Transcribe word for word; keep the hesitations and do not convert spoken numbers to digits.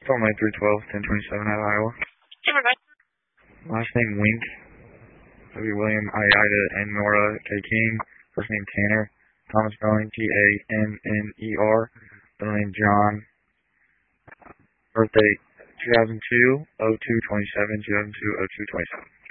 From my three twelve, ten twenty-seven out of Iowa. Last name Wink. W. William I. Ida N. Nora K. King. First name Tanner. Thomas Spelling T A N N E R. Middle name John. Birthday two thousand two, oh two twenty-seven, two thousand two, oh two twenty-seven.